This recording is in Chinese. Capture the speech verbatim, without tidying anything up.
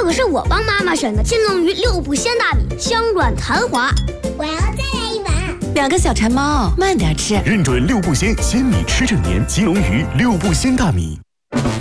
这可是我帮妈妈选的金龙鱼六步鲜大米，香软弹滑。 我要再来一碗。 两个小馋猫，慢点吃。 认准六步鲜鲜米吃正年，金龙鱼六步鲜大米。